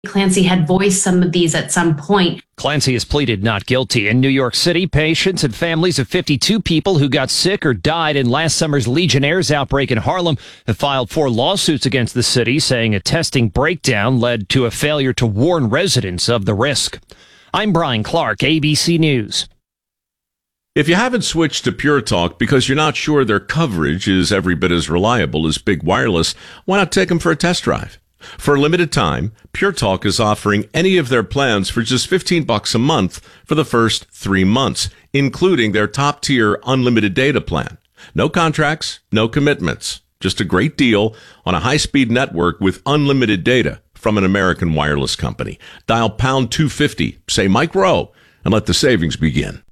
Clancy had voiced some of these at some point. Clancy has pleaded not guilty. In New York City, patients and families of 52 people who got sick or died in last summer's Legionnaire's outbreak in Harlem have filed 4 lawsuits against the city, saying a testing breakdown led to a failure to warn residents of the risk. I'm Brian Clark, ABC News. If you haven't switched to Pure Talk because you're not sure their coverage is every bit as reliable as Big Wireless, why not take them for a test drive? For a limited time, Pure Talk is offering any of their plans for just $15 a month for the first 3 months, including their top-tier unlimited data plan. No contracts, no commitments. Just a great deal on a high-speed network with unlimited data from an American wireless company. Dial pound 250, say Mike Rowe, and let the savings begin.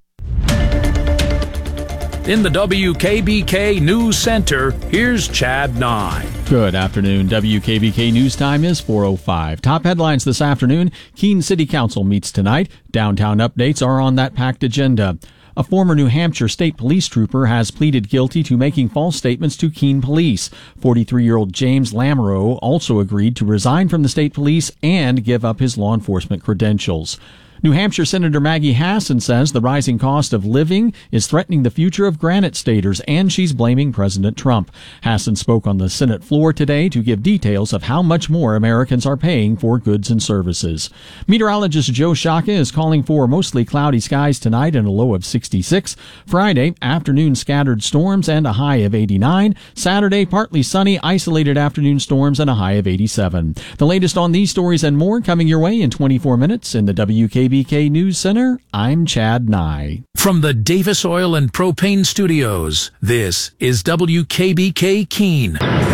In the WKBK News Center, here's Chad Nye. Good afternoon. WKBK News Time is 4:05. Top headlines this afternoon. Keene City Council meets tonight. Downtown updates are on that packed agenda. A former New Hampshire state police trooper has pleaded guilty to making false statements to Keene police. 43-year-old James Lamoureux also agreed to resign from the state police and give up his law enforcement credentials. New Hampshire Senator Maggie Hassan says the rising cost of living is threatening the future of Granite Staters, and she's blaming President Trump. Hassan spoke on the Senate floor today to give details of how much more Americans are paying for goods and services. Meteorologist Joe Shaka is calling for mostly cloudy skies tonight and a low of 66. Friday, afternoon scattered storms and a high of 89. Saturday, partly sunny, isolated afternoon storms and a high of 87. The latest on these stories and more coming your way in 24 minutes in the WKBK News Center. I'm Chad Nye. From the Davis Oil and Propane Studios, this is WKBK Keene.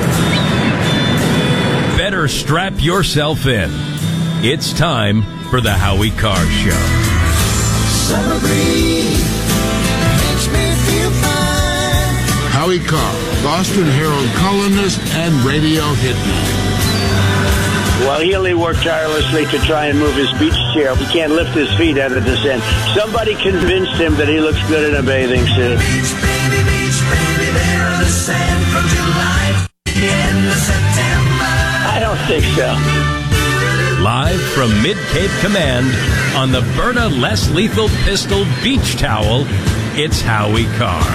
Better strap yourself in. It's time for the Howie Carr Show. Summer breeze makes me feel fine. Howie Carr, Boston Herald columnist and radio hitman. Well, he only worked tirelessly to try and move his beach chair. He can't lift his feet out of the sand. Somebody convinced him that he looks good in a bathing suit. Beach, baby, there on the sand from July to the end of September. I don't think so. Live from Mid-Cape Command on the Berna Less Lethal Pistol Beach Towel, it's Howie Carr.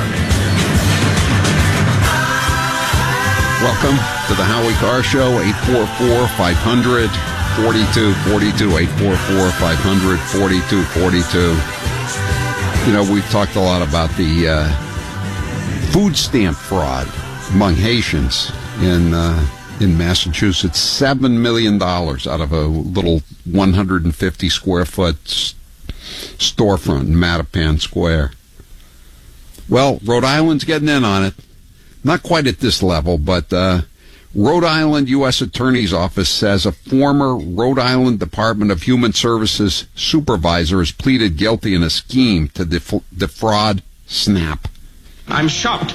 Welcome to the Howie Carr Show, 844-500-4242, 844-500-4242. You know, we've talked a lot about the food stamp fraud among Haitians in Massachusetts. $7 million out of a little 150-square-foot storefront in Mattapan Square. Well, Rhode Island's getting in on it. Not quite at this level, but Rhode Island U.S. Attorney's Office says a former Rhode Island Department of Human Services supervisor has pleaded guilty in a scheme to defraud SNAP. I'm shocked.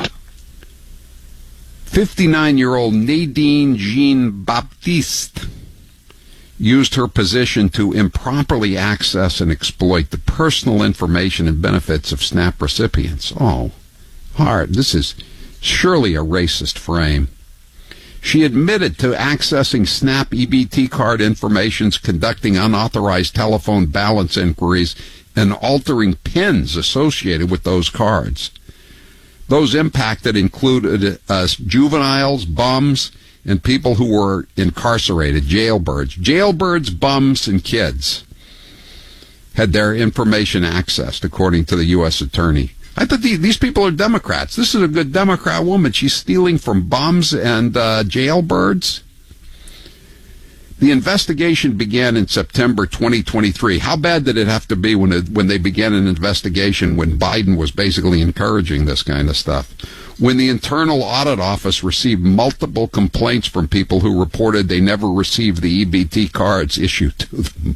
59-year-old Nadine Jean-Baptiste used her position to improperly access and exploit the personal information and benefits of SNAP recipients. Oh, hard. This is surely a racist frame. She admitted to accessing SNAP EBT card information, conducting unauthorized telephone balance inquiries, and altering PINs associated with those cards. Those impacted included juveniles, bums, and people who were incarcerated, jailbirds. Jailbirds, bums, and kids had their information accessed, according to the U.S. Attorney. I thought these people are Democrats. This is a good Democrat woman. She's stealing from bums and jailbirds. The investigation began in September 2023. How bad did it have to be when they began an investigation when Biden was basically encouraging this kind of stuff? When the Internal Audit Office received multiple complaints from people who reported they never received the EBT cards issued to them.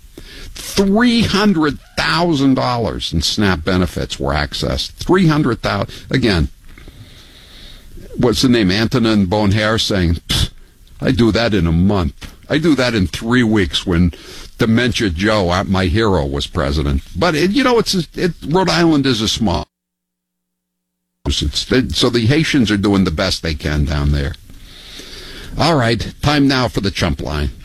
$300,000 in SNAP benefits were accessed. $300,000. Again, what's the name? Antonin Bonhair saying, I do that in a month. I do that in 3 weeks when Dementia Joe, my hero, was president. But, Rhode Island is a small. So the Haitians are doing the best they can down there. All right, time now for the chump line.